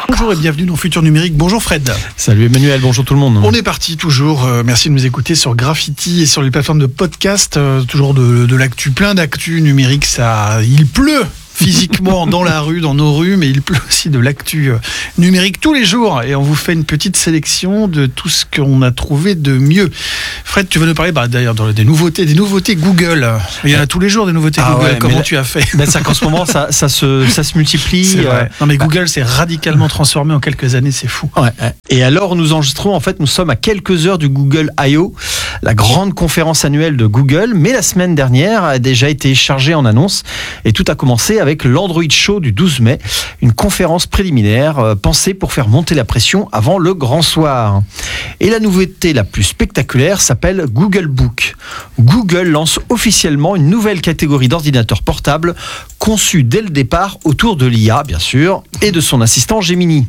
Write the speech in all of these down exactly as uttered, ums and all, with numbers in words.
Bonjour et bienvenue dans Futur Numérique. Bonjour Fred. Salut Emmanuel, bonjour tout le monde. On est parti toujours. Euh, merci de nous écouter sur Graffiti et sur les plateformes de podcast. Euh, toujours de, de l'actu, plein d'actu numérique. Ça, il pleut physiquement dans la rue, dans nos rues, mais il pleut aussi de l'actu numérique tous les jours. Et on vous fait une petite sélection de tout ce qu'on a trouvé de mieux. Fred, tu veux nous parler bah, d'ailleurs des nouveautés, des nouveautés Google. Il y en a tous les jours des nouveautés ah Google. Ouais, Comment là, tu as fait ben c'est qu'en ce moment, ça, ça, se, ça se multiplie. C'est vrai. Euh, non mais Google s'est radicalement transformé en quelques années, c'est fou. Ouais. Et alors nous enregistrons, en fait, nous sommes à quelques heures du Google I O, la grande conférence annuelle de Google. Mais la semaine dernière a déjà été chargée en annonces et tout a commencé avec avec l'Android Show du douze mai, une conférence préliminaire euh, pensée pour faire monter la pression avant le grand soir. Et la nouveauté la plus spectaculaire s'appelle Google Book. Google lance officiellement une nouvelle catégorie d'ordinateurs portables conçue dès le départ autour de l'I A, bien sûr, et de son assistant Gemini.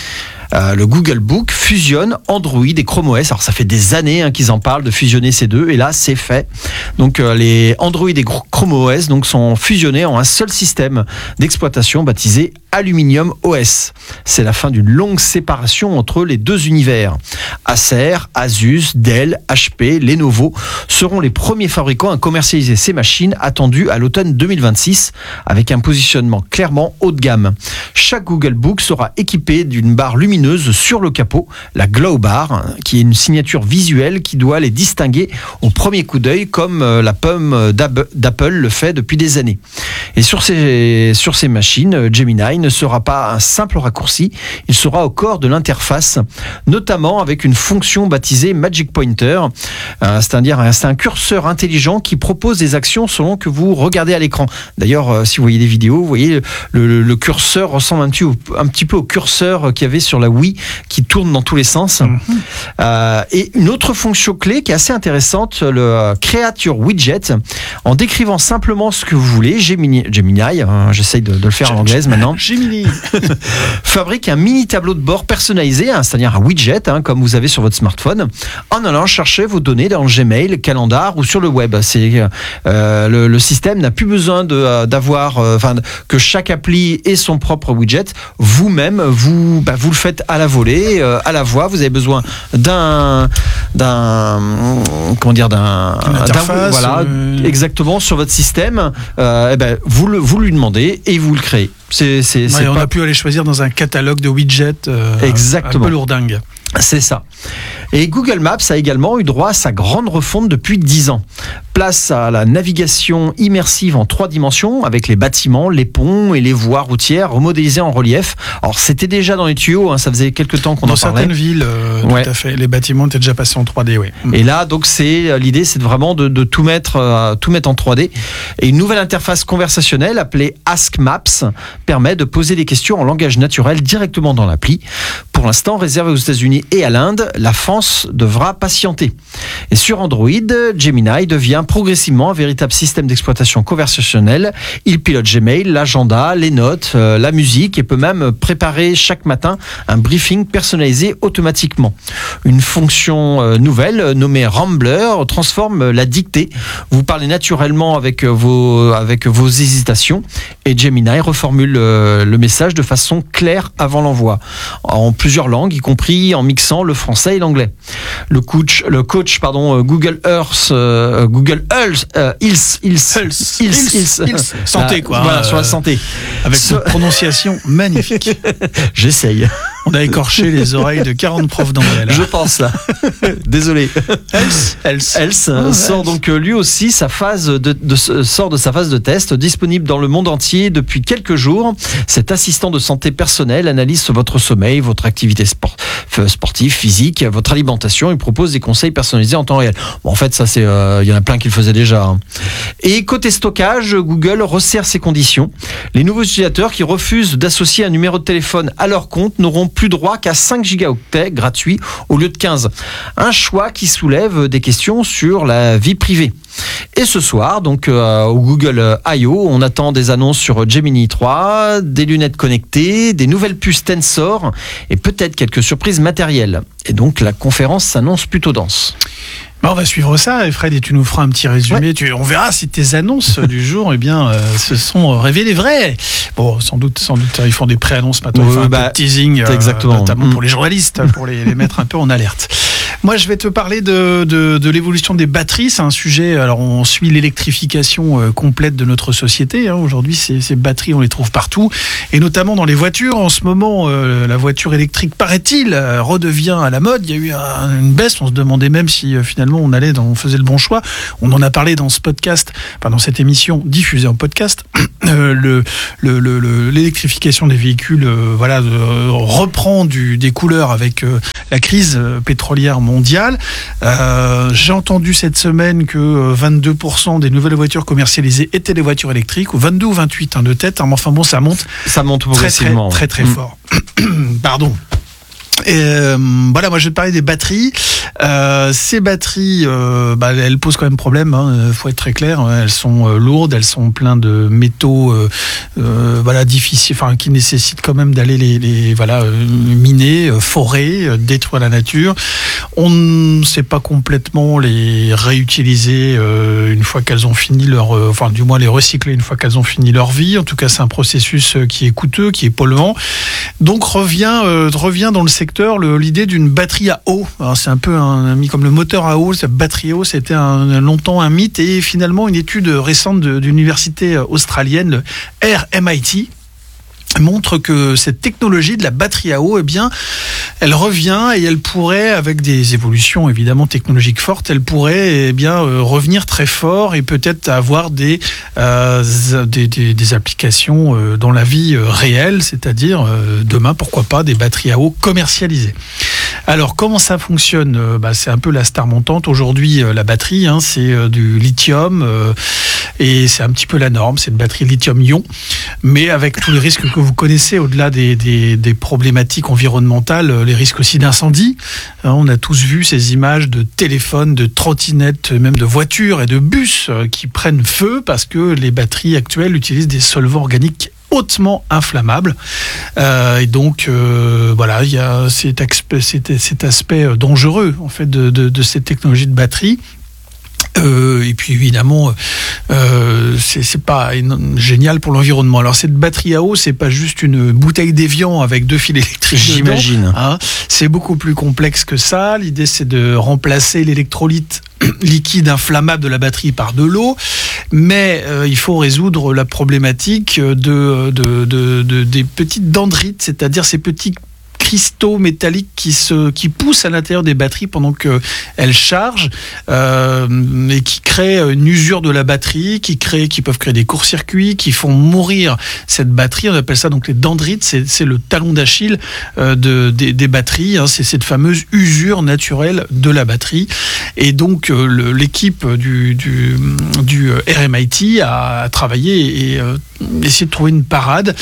Euh, le Google Book fusionne Android et Chrome O S. Alors ça fait des années hein, qu'ils en parlent de fusionner ces deux, et là c'est fait. Donc euh, les Android et Chrome O S donc sont fusionnés en un seul système d'exploitation baptisé Aluminium O S. C'est la fin d'une longue séparation entre les deux univers. Acer, Asus, Dell, H P, Lenovo seront les premiers fabricants à commercialiser ces machines attendues à l'automne deux mille vingt-six avec un positionnement clairement haut de gamme. Chaque Google Book sera équipé d'une barre lumineuse sur le capot, la Glow Bar, qui est une signature visuelle qui doit les distinguer au premier coup d'œil comme la pomme d'Apple le fait depuis des années. Et sur ces, sur ces machines, Gemini ne sera pas un simple raccourci, il sera au corps de l'interface, notamment avec une fonction baptisée Magic Pointer, c'est-à-dire c'est un curseur intelligent qui propose des actions selon que vous regardez à l'écran. D'ailleurs, si vous voyez des vidéos, vous voyez le, le, le curseur ressemble un petit, un petit peu au curseur qu'il y avait sur la Wii qui tourne dans tous les sens. Mmh. Euh, et une autre fonction clé qui est assez intéressante, le Create Your Widget, en décrivant simplement ce que vous voulez, Gemini, Gemini hein, j'essaye de, de le faire en anglaise maintenant, Gemini fabrique un mini tableau de bord personnalisé, hein, c'est-à-dire un widget, hein, comme vous avez sur votre smartphone, en allant chercher vos données dans Gmail, Calendar ou sur le web. C'est, euh, le, le système n'a plus besoin de, d'avoir, euh, enfin, que chaque appli ait son propre widget. Vous-même, vous, bah, vous le faites à la volée, euh, à la voix. Vous avez besoin d'un, d'un, comment dire, d'un, d'un voilà, euh... exactement sur votre système. Euh, eh ben, vous le, vous lui demandez et vous le créez. C'est, c'est, ouais, c'est on pas... a pu aller choisir dans un catalogue de widgets euh, exactement. Un peu lourdingue. C'est ça. Et Google Maps a également eu droit à sa grande refonte depuis dix ans. Place à la navigation immersive en trois dimensions avec les bâtiments, les ponts et les voies routières remodélisées en relief. Alors c'était déjà dans les tuyaux, hein, ça faisait quelques temps qu'on dans en parlait. Dans certaines villes, euh, ouais. tout à fait. Les bâtiments étaient déjà passés en trois D, oui. Et là, donc c'est l'idée, c'est vraiment de, de tout mettre, euh, tout mettre en trois D. Et une nouvelle interface conversationnelle appelée Ask Maps permet de poser des questions en langage naturel directement dans l'appli. Pour l'instant, réservé aux États-Unis et à l'Inde, la France devra patienter. Et sur Android, Gemini devient progressivement un véritable système d'exploitation conversationnelle. Il pilote Gmail, l'agenda, les notes, euh, la musique et peut même préparer chaque matin un briefing personnalisé automatiquement. Une fonction euh, nouvelle nommée Rambler transforme la dictée. Vous parlez naturellement avec vos, avec vos hésitations et Gemini reformule euh, le message de façon claire avant l'envoi. En plusieurs langues, y compris en mixant le français et l'anglais. Le coach, le coach pardon, Google Earth, euh, Google Health, euh, Hills, Hills, Hills, Hills, Hills, Hills. Santé quoi. Voilà, euh, sur la santé. Avec Ce... une prononciation magnifique. J'essaye. On a écorché les oreilles de quarante profs d'anglais là. Je pense là. Désolé. Health, Health. Health oh, sort Health. donc lui aussi sa phase de, de, sort de sa phase de test, disponible dans le monde entier depuis quelques jours. Cet assistant de santé personnel analyse votre sommeil, votre activité sport, sportive, physique, votre alimentation. Il propose des conseils personnalisés en temps réel. Bon, en fait, ça c'est, il euh, y en a plein qui le faisaient déjà. Hein. Et côté stockage, Google resserre ses conditions. Les nouveaux utilisateurs qui refusent d'associer un numéro de téléphone à leur compte n'auront plus droit qu'à cinq gigaoctets gratuits au lieu de quinze. Un choix qui soulève des questions sur la vie privée. Et ce soir, donc euh, au Google I O, on attend des annonces sur Gemini trois, des lunettes connectées, des nouvelles puces Tensor et peut-être quelques surprises matérielles. Et donc la conférence s'annonce plutôt dense. Bah on va suivre ça, et Fred, et tu nous feras un petit résumé. Ouais. Tu, on verra si tes annonces du jour, eh bien, euh, se sont révélées vraies. Bon, sans doute, sans doute, ils font des pré-annonces maintenant, ils font un bah, peu de teasing, euh, exactement. notamment mmh. pour les journalistes, pour les, les mettre un peu en alerte. Moi, je vais te parler de, de, de l'évolution des batteries. C'est un sujet. Alors, on suit l'électrification euh, complète de notre société. Hein. Aujourd'hui, ces, ces batteries, on les trouve partout, et notamment dans les voitures. En ce moment, euh, la voiture électrique, paraît-il, euh, redevient à la mode. Il y a eu un, une baisse. On se demandait même si euh, finalement on allait, dans, on faisait le bon choix. On en a parlé dans ce podcast, enfin dans cette émission diffusée en podcast. Euh, le, le, le, l'électrification des véhicules, euh, voilà, euh, reprend du, des couleurs avec euh, la crise euh, pétrolière mondiale. Euh, j'ai entendu cette semaine que euh, vingt-deux pour cent des nouvelles voitures commercialisées étaient des voitures électriques, ou vingt-deux ou vingt-huit hein, de tête. Hein, mais enfin bon, ça monte. Ça monte très très très très, très mmh. fort. Pardon. Et euh, voilà, moi je vais te parler des batteries. Euh, ces batteries, euh, bah, elles posent quand même problème. Hein, faut être très clair. Elles sont euh, lourdes, elles sont pleines de métaux, euh, euh, voilà, difficiles, enfin qui nécessitent quand même d'aller les, les voilà euh, miner, euh, forer, euh, détruire la nature. On ne sait pas complètement les réutiliser euh, une fois qu'elles ont fini leur, euh, enfin du moins les recycler une fois qu'elles ont fini leur vie. En tout cas, c'est un processus qui est coûteux, qui est polluant. Donc revient, euh, revient dans le secteur Le, l'idée d'une batterie à eau. Alors, c'est un peu un, un, comme le moteur à eau, cette batterie à eau, c'était un, un, longtemps un mythe, et finalement une étude récente de, d'une université australienne, le R M I T, montre que cette technologie de la batterie à eau, eh bien, elle revient, et elle pourrait, avec des évolutions évidemment technologiques fortes, elle pourrait eh bien euh, revenir très fort, et peut-être avoir des euh, des, des, des applications euh, dans la vie euh, réelle, c'est-à-dire euh, demain, pourquoi pas, des batteries à eau commercialisées. Alors comment ça fonctionne ? euh, bah, c'est un peu la star montante aujourd'hui. Euh, la batterie, hein, c'est euh, du lithium, euh, et c'est un petit peu la norme. C'est une batterie lithium-ion, mais avec tous les risques que vous connaissez, au-delà des, des, des problématiques environnementales, les risques aussi d'incendie. Hein, on a tous vu ces images de téléphones, de trottinettes, même de voitures et de bus euh, qui prennent feu parce que les batteries actuelles utilisent des solvants organiques hautement inflammable. Euh, et donc, euh, voilà, il y a cet aspect, cet, cet aspect dangereux, en fait, de, de, de cette technologie de batterie. Euh, et puis évidemment, euh, c'est, c'est pas génial pour l'environnement. Alors cette batterie à eau, c'est pas juste une bouteille d'évian avec deux fils électriques. J'imagine. Dedans, hein. C'est beaucoup plus complexe que ça. L'idée, c'est de remplacer l'électrolyte liquide inflammable de la batterie par de l'eau, mais euh, il faut résoudre la problématique de, de, de, de des petites dendrites, c'est-à-dire ces petits cristaux métalliques qui se qui poussent à l'intérieur des batteries pendant que elles chargent, euh, et qui créent une usure de la batterie, qui créent qui peuvent créer des court-circuits, qui font mourir cette batterie. On appelle ça donc les dendrites. C'est c'est le talon d'Achille euh, de des, des batteries. Hein. C'est cette fameuse usure naturelle de la batterie. Et donc euh, le, l'équipe du du du R M I T a, a travaillé et euh, essayé de trouver une parade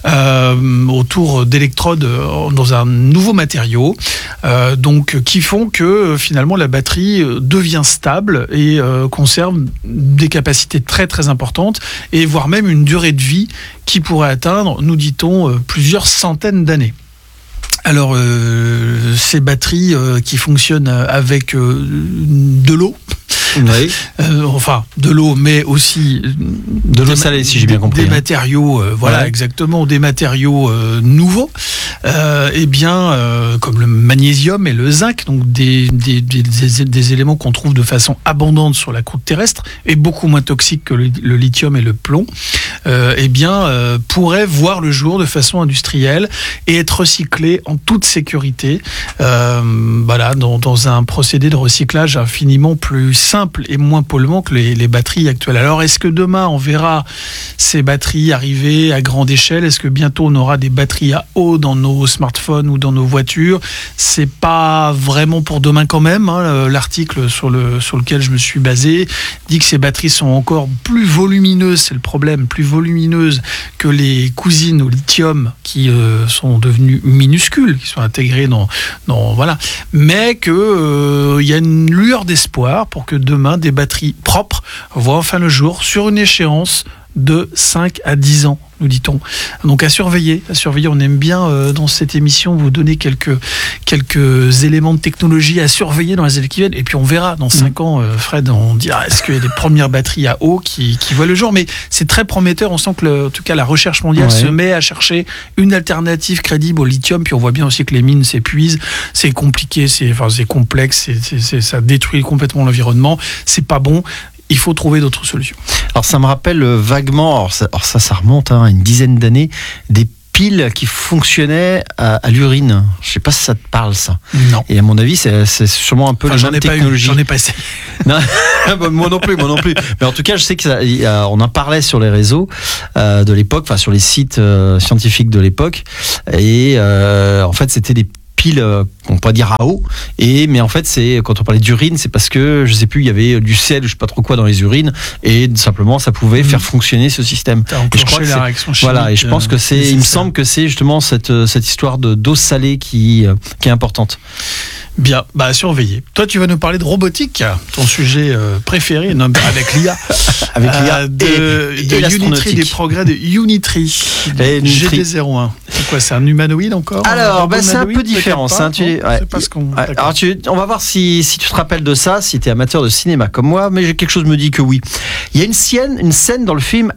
euh, autour d'électrodes dans un nouveau matériau, euh, donc qui font que euh, finalement la batterie euh, devient stable et euh, conserve des capacités très très importantes, et voire même une durée de vie qui pourrait atteindre, nous dit-on, euh, plusieurs centaines d'années. Alors euh, ces batteries euh, qui fonctionnent avec euh, de l'eau. Oui. Euh, enfin, de l'eau, mais aussi de l'eau salée, si j'ai bien compris. Des hein. matériaux, euh, voilà, ouais. exactement, des matériaux euh, nouveaux. Euh, eh bien, euh, comme le magnésium et le zinc, donc des, des, des, des, des éléments qu'on trouve de façon abondante sur la croûte terrestre et beaucoup moins toxiques que le, le lithium et le plomb. Euh, eh bien, euh, pourraient voir le jour de façon industrielle et être recyclés en toute sécurité. Euh, voilà, dans, dans un procédé de recyclage infiniment plus simple et moins polluant que les, les batteries actuelles. Alors, est-ce que demain, on verra ces batteries arriver à grande échelle ? Est-ce que bientôt, on aura des batteries à eau dans nos smartphones ou dans nos voitures ? C'est pas vraiment pour demain quand même. Hein. L'article sur, le, sur lequel je me suis basé dit que ces batteries sont encore plus volumineuses, c'est le problème, plus volumineuses que les cousines au lithium qui euh, sont devenues minuscules, qui sont intégrées dans... dans voilà. Mais qu'il euh, y a une lueur d'espoir pour que demain, des batteries propres voient enfin le jour sur une échéance de cinq à dix ans, nous dit-on. Donc à surveiller, à surveiller. On aime bien euh, dans cette émission vous donner quelques, quelques éléments de technologie à surveiller dans les années qui viennent. Et puis on verra dans cinq ans, euh, Fred, on dira est-ce qu'il y a des premières batteries à eau qui, qui voient le jour. Mais c'est très prometteur. On sent que le, en tout cas la recherche mondiale ouais. se met à chercher une alternative crédible au lithium. Puis on voit bien aussi que les mines s'épuisent. C'est compliqué, c'est, enfin, c'est complexe, c'est, c'est, c'est, ça détruit complètement l'environnement. C'est pas bon. Il faut trouver d'autres solutions. Alors ça me rappelle vaguement, alors ça, alors ça, ça remonte hein, à une dizaine d'années, des piles qui fonctionnaient à, à l'urine. Je ne sais pas si ça te parle ça. Non. Et à mon avis, c'est, c'est sûrement un peu enfin, la même technologie. Pas eu, j'en ai pas essayé. Non, moi non plus, moi non plus. Mais en tout cas, je sais qu'on en parlait sur les réseaux euh, de l'époque, enfin sur les sites euh, scientifiques de l'époque. Et euh, en fait, c'était des piles, on peut dire à eau, et mais en fait c'est quand on parlait d'urine, c'est parce que je sais plus, il y avait du sel, je sais pas trop quoi dans les urines, et simplement ça pouvait mmh. faire fonctionner ce système. Et je crois que la c'est, réaction chimique, voilà, et je pense que c'est, il me semble que c'est justement cette cette histoire de d'eau salée qui qui est importante. Bien, bah surveiller. Toi, tu vas nous parler de robotique, ton sujet euh, préféré, non, avec l'I A. Avec l'I A euh, de, et, de et Unitree, des progrès de Unitree. G D zéro un. C'est quoi, c'est un humanoïde encore? Alors, bah, c'est un peu différent. Ça, tu, ouais. C'est pas ce qu'on... Ouais. Alors, tu, on va voir si, si tu te rappelles de ça, si tu es amateur de cinéma comme moi, mais quelque chose me dit que oui. Il y a une scène, une scène dans le film